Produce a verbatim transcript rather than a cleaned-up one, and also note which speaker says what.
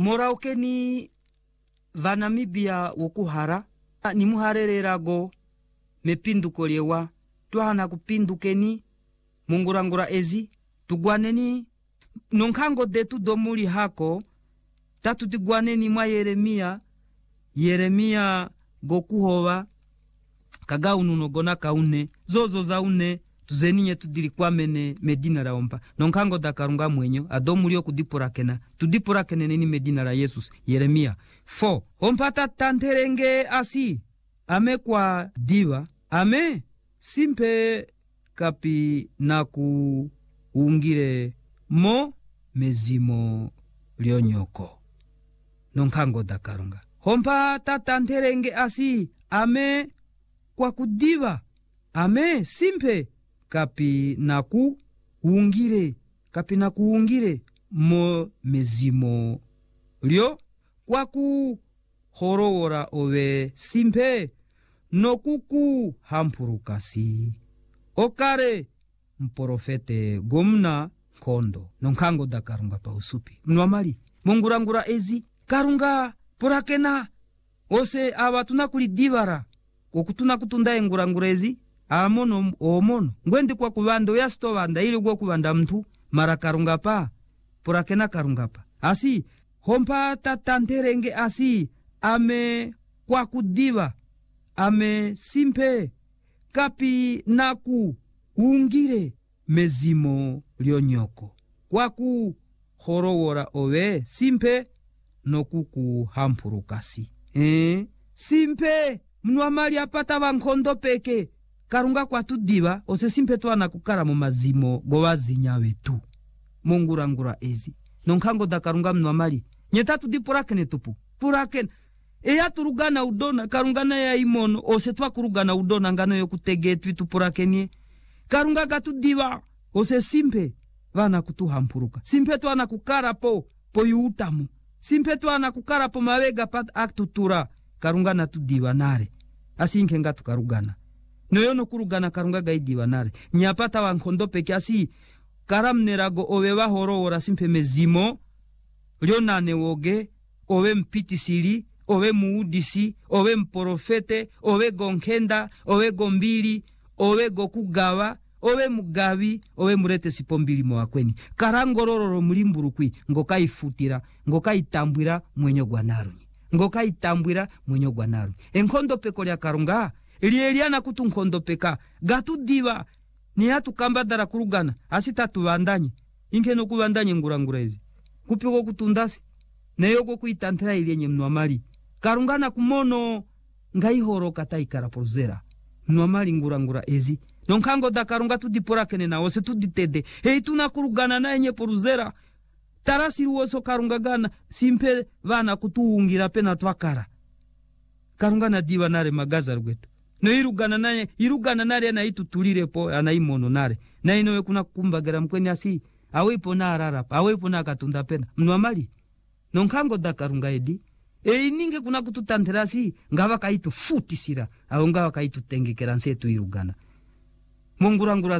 Speaker 1: moraukeni vanamibia wokuhara ni muharererago mepinduko lewa tuhana kupindukeni mungurangura ezi tugwaneni nonkango detu domuli hako tatu tigwaneni mwa Yeremia Yeremia gokuhova kagaunu nogona kaune zozo zaune tuzeninye tudilikwamene medina raompa nonkango dakarunga mwenyo adomulio kudipurakena tudipurakene nini medina la Jesus Yeremia four ompata tanterenge asi ame kwa diva ame simpe kapi naku ungire mo mezimo lionyoko nonkango dakarunga hompa tatanterenge asi ame kwa kudiva ame simpe kapi naku ungire kapi naku ungire mo mezimo lio kwa ku horowora owe simpe no kuku hampurukasi okare mporofete gomna kondo nonkango da karunga pa usupi mnuamali mungurangura ezi karunga purakena ose abatuna kuli divara kokutuna kutunda engurangura ezi amono omono ngwendi kwa kubando ya stovanda ili kwa kubanda mtu mara karunga pa purakena karunga pa asi hompa tatanterenge asi ame kwa kudiva ame simpe kapi naku ungire mezimo lionyoko kwa ku horowora owe simpe no kuku hampurukasi eh simpe mnuamali apata vankondo peke karunga kwa tudiva ose simpe tuana kukara mu mazimo gowazinya wetu mungurangura ezi nonkango da karunga mnuamali nyetatu dipurakene tupu purakene eya turugana udona karungana ya imono ose twa kurugana udona ngano yo kutegetwi tupurakenie karunga gatudiva ose simpe vana kutuhampuruka simpe tuana kukara po po yutamu simpe tuana kukara po mawega pat aktutura karunga na tudiva nare asinke ngatu karugana noyo no kurugana karunga gaidiva nare nyapata wankondo peke asi karamnerago owewa horowora simpe mezimo lyonane woge owe mpitisili owe muudisi owe mporofete owe gonkenda owe gombili owe gokugawa owe mugavi owe murete sipombili mwakweni karangororo mulimburukwi ngoka ifutira ngoka itambwira mwenyo gwanarunyi ngoka itambwira mwenyo gwanarunyi enkondo peko lya karunga elieliana kutu nkondo peka gatu diva ni hatu kamba dara kurugana asita tubandanye inke no kubandanye ngurangura ezi kupiko kutundasi neyogo kuitantera ilienye mnuamali karungana kumono ngaihoro kataikara poruzera mnuamali ngurangura ezi nonkango da karunga tudiporakene na ose tuditede hei tunakurugana na enye poruzera tarasi uoso karunga gana simpe vana kutuungira pena twakara karunga na diva nare magaza rwetu no irugana naye irugana nare na itu tulire po anaimono nare na inowe kuna kumbagera mkweni asi awepo na ararapa awepo na katunda pena mnuamali nonkango da karunga edi e ninge kuna kututanterasi ngava kaitu futisira au ngava kaitu tengekera nsetu irugana mungurangura